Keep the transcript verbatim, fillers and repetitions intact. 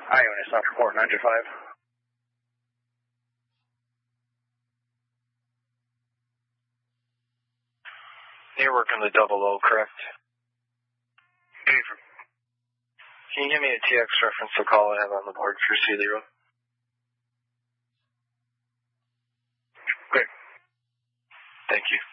Iowa, stop report nine two five. You're working the double O, correct? David. Can you give me a T X reference to call I have on the board for Sealy Road? Great. Thank you.